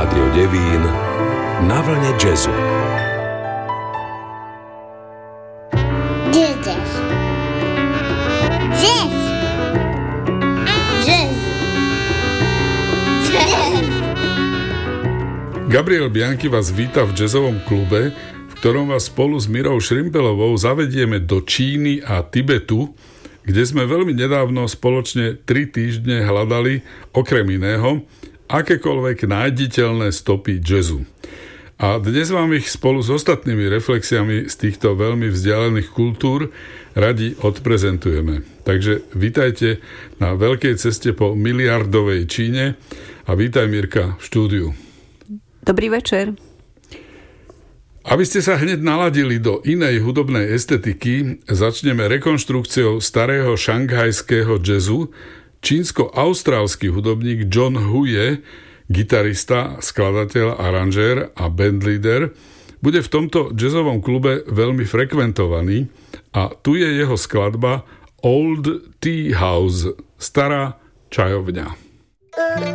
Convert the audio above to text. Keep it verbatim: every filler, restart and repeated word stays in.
Rádio Devín na vlne jazzu. Jazz. Jazz. Jazz. Gabriel Bianchi vás víta v jazzovom klube, v ktorom vás spolu s Mirou Šrimpelovou zavedieme do Číny a Tibetu, kde sme veľmi nedávno spoločne tri týždne hľadali, okrem iného, akékoľvek nájditeľné stopy jazzu. A dnes vám ich spolu s ostatnými reflexiami z týchto veľmi vzdialených kultúr radi odprezentujeme. Takže vítajte na veľkej ceste po miliardovej Číne a vítaj, Mirka, v štúdiu. Dobrý večer. Aby ste sa hneď naladili do inej hudobnej estetiky, začneme rekonštrukciou starého šanghajského jazzu. Čínsko-austrálsky hudobník John Huye, gitarista, skladateľ, aranžér a bandleader, bude v tomto jazzovom klube veľmi frekventovaný a tu je jeho skladba Old Tea House, stará čajovňa.